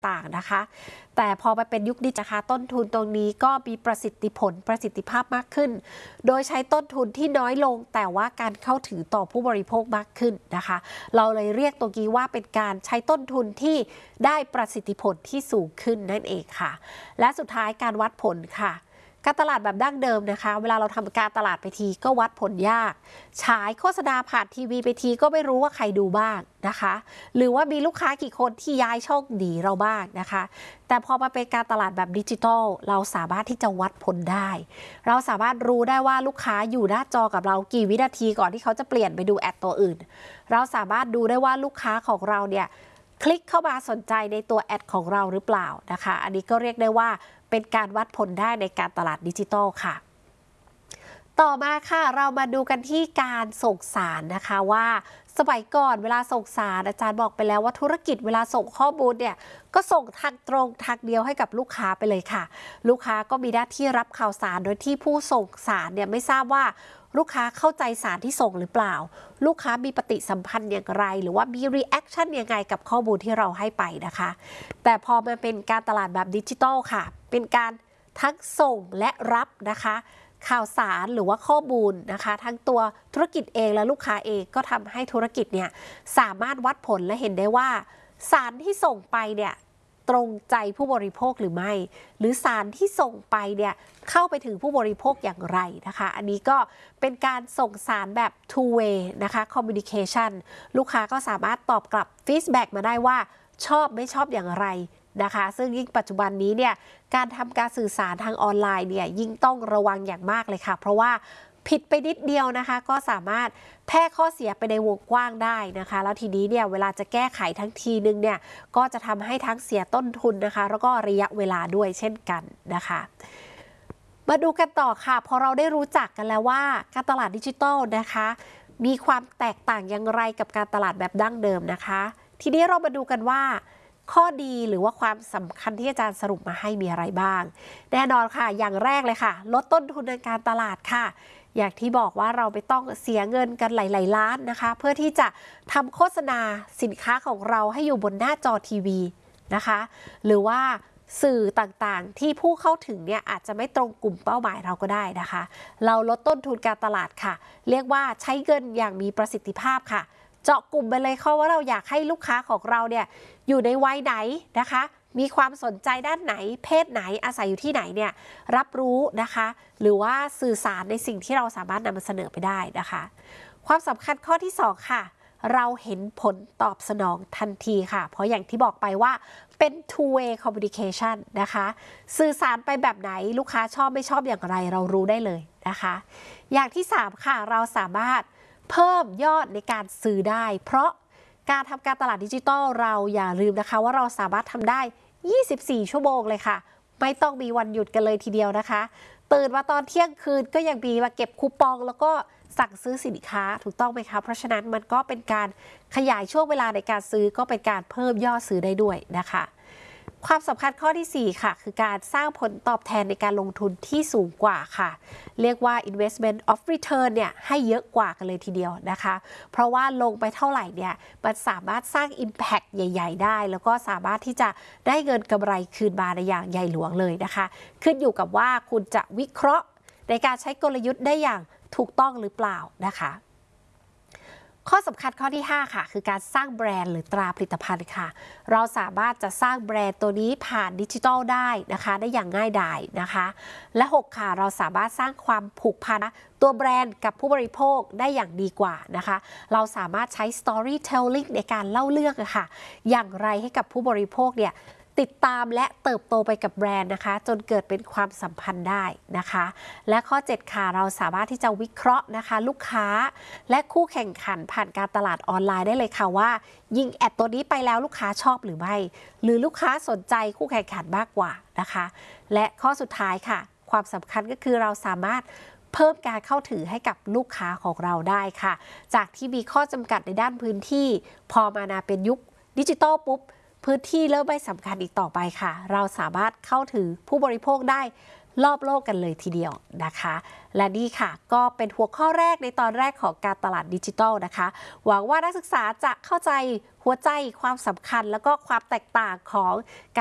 ต่างนะคะแต่พอมาเป็นยุคดิจิทัลนะคะต้นทุนตรงนี้ก็มีประสิทธิภาพมากขึ้นโดยใช้ต้นทุนที่น้อยลงแต่ว่าการเข้าถึงต่อผู้บริโภคมากขึ้นนะคะเราเลยเรียกตรงนี้ว่าเป็นการใช้ต้นทุนที่ได้ประสิทธิผลที่สูงขึ้นนั่นเองค่ะและสุดท้ายการวัดผลค่ะการตลาดแบบดั้งเดิมนะคะเวลาเราทำการตลาดไปทีก็วัดผลยากฉายโฆษณาผ่านทีวีไปทีก็ไม่รู้ว่าใครดูบ้างนะคะหรือว่ามีลูกค้ากี่คนที่ย้ายช่องหนีเราบ้างนะคะแต่พอมาเป็นการตลาดแบบดิจิทัลเราสามารถที่จะวัดผลได้เราสามารถรู้ได้ว่าลูกค้าอยู่หน้าจอกับเรากี่วินาทีก่อนที่เขาจะเปลี่ยนไปดูแอดตัวอื่นเราสามารถดูได้ว่าลูกค้าของเราเนี่ยคลิกเข้ามาสนใจในตัวแอดของเราหรือเปล่านะคะอันนี้ก็เรียกได้ว่าเป็นการวัดผลได้ในการตลาดดิจิทัลค่ะต่อมาค่ะเรามาดูกันที่การส่งสารนะคะว่าสมัยก่อนเวลาส่งสารอาจารย์บอกไปแล้วว่าธุรกิจเวลาส่งข้อมูลเนี่ยก็ส่งทางตรงทางเดียวให้กับลูกค้าไปเลยค่ะลูกค้าก็มีหน้าที่รับข่าวสารโดยที่ผู้ส่งสารเนี่ยไม่ทราบว่าลูกค้าเข้าใจสารที่ส่งหรือเปล่าลูกค้ามีปฏิสัมพันธ์อย่างไรหรือว่ามีรีแอคชั่นยังไงกับข้อมูลที่เราให้ไปนะคะแต่พอมันเป็นการตลาดแบบดิจิทัลค่ะเป็นการทั้งส่งและรับนะคะข่าวสารหรือว่าข้อมูลนะคะทั้งตัวธุรกิจเองและลูกค้าเองก็ทำให้ธุรกิจเนี่ยสามารถวัดผลและเห็นได้ว่าสารที่ส่งไปเนี่ยตรงใจผู้บริโภคหรือไม่หรือสารที่ส่งไปเนี่ยเข้าไปถึงผู้บริโภคอย่างไรนะคะอันนี้ก็เป็นการส่งสารแบบ two way นะคะ communication ลูกค้าก็สามารถตอบกลับ feedback มาได้ว่าชอบไม่ชอบอย่างไรนะคะซึ่งยิ่งปัจจุบันนี้เนี่ยการทำการสื่อสารทางออนไลน์เนี่ยยิ่งต้องระวังอย่างมากเลยค่ะเพราะว่าผิดไปนิดเดียวนะคะก็สามารถแพร่ข้อเสียไปในวงกว้างได้นะคะแล้วทีนี้เนี่ยเวลาจะแก้ไขทั้งทีนึงเนี่ยก็จะทำให้ทั้งเสียต้นทุนนะคะแล้วก็ระยะเวลาด้วยเช่นกันนะคะมาดูกันต่อค่ะพอเราได้รู้จักกันแล้วว่าการตลาดดิจิทัลนะคะมีความแตกต่างอย่างไรกับการตลาดแบบดั้งเดิมนะคะทีนี้เรามาดูกันว่าข้อดีหรือว่าความสำคัญที่อาจารย์สรุปมาให้มีอะไรบ้างแน่นอนค่ะอย่างแรกเลยค่ะลดต้นทุนในการตลาดค่ะอย่างที่บอกว่าเราไม่ต้องเสียเงินกันหลายๆล้านนะคะเพื่อที่จะทำโฆษณาสินค้าของเราให้อยู่บนหน้าจอทีวีนะคะหรือว่าสื่อต่างๆที่ผู้เข้าถึงเนี่ยอาจจะไม่ตรงกลุ่มเป้าหมายเราก็ได้นะคะเราลดต้นทุนการตลาดค่ะเรียกว่าใช้เงินอย่างมีประสิทธิภาพค่ะเจาะกลุ่มไปเลยค่ะว่าเราอยากให้ลูกค้าของเราเนี่ยอยู่ในวัยไหนนะคะมีความสนใจด้านไหนเพศไหนอาศัยอยู่ที่ไหนเนี่ยรับรู้นะคะหรือว่าสื่อสารในสิ่งที่เราสามารถนำมาเสนอไปได้นะคะความสำคัญข้อที่2ค่ะเราเห็นผลตอบสนองทันทีค่ะเพราะอย่างที่บอกไปว่าเป็น two way communication นะคะสื่อสารไปแบบไหนลูกค้าชอบไม่ชอบอย่างไรเรารู้ได้เลยนะคะอย่างที่3ค่ะเราสามารถเพิ่มยอดในการซื้อได้เพราะการทำการตลาดดิจิทัลเราอย่าลืมนะคะว่าเราสามารถทำได้24 ชั่วโมงเลยค่ะไม่ต้องมีวันหยุดกันเลยทีเดียวนะคะตื่นมาตอนเที่ยงคืนก็ยังมีมาเก็บคูปองแล้วก็สั่งซื้อสินค้าถูกต้องไหมคะเพราะฉะนั้นมันก็เป็นการขยายช่วงเวลาในการซื้อก็เป็นการเพิ่มยอดซื้อได้ด้วยนะคะความสำคัญข้อที่4ค่ะคือการสร้างผลตอบแทนในการลงทุนที่สูงกว่าค่ะเรียกว่า investment of return เนี่ยให้เยอะกว่ากันเลยทีเดียวนะคะเพราะว่าลงไปเท่าไหร่เนี่ยมันสามารถสร้าง impact ใหญ่ๆได้แล้วก็สามารถที่จะได้เงินกำไรคืนมาในอย่างใหญ่หลวงเลยนะคะขึ้นอยู่กับว่าคุณจะวิเคราะห์ในการใช้กลยุทธ์ได้อย่างถูกต้องหรือเปล่านะคะข้อสำคัญข้อที่5ค่ะคือการสร้างแบรนด์หรือตราผลิตภัณฑ์ค่ะเราสามารถจะสร้างแบรนด์ตัวนี้ผ่านดิจิทัลได้นะคะได้อย่างง่ายดายนะคะและ6ค่ะเราสามารถสร้างความผูกพันตัวแบรนด์กับผู้บริโภคได้อย่างดีกว่านะคะเราสามารถใช้ storytelling ในการเล่าเรื่องค่ะอย่างไรให้กับผู้บริโภคเนี่ยติดตามและเติบโตไปกับแบรนด์นะคะจนเกิดเป็นความสัมพันธ์ได้นะคะและข้อ7ค่ะเราสามารถที่จะวิเคราะห์นะคะลูกค้าและคู่แข่งขันผ่านการตลาดออนไลน์ได้เลยค่ะว่ายิงแอดตัวนี้ไปแล้วลูกค้าชอบหรือไม่หรือลูกค้าสนใจคู่แข่งขันมากกว่านะคะและข้อสุดท้ายค่ะความสำคัญก็คือเราสามารถเพิ่มการเข้าถึงให้กับลูกค้าของเราได้ค่ะจากที่มีข้อจำกัดในด้านพื้นที่พอมาเป็นยุคดิจิทัลปุ๊บพื้นที่เริ่มไม่สำคัญอีกต่อไปค่ะเราสามารถเข้าถึงผู้บริโภคได้รอบโลกกันเลยทีเดียวนะคะและนี่ค่ะก็เป็นหัวข้อแรกในตอนแรกของการตลาดดิจิทัลนะคะหวังว่านักศึกษาจะเข้าใจหัวใจความสำคัญแล้วก็ความแตกต่างของ